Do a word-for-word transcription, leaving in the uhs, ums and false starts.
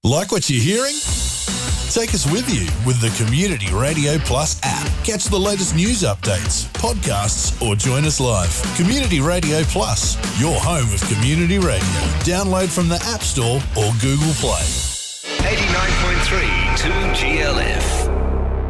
Like what you're hearing? Take us with you with the Community Radio Plus app. Catch the latest news updates, podcasts, or join us live. Community Radio Plus, your home of community radio. Download from the App Store or Google Play. eighty-nine point three two G L F.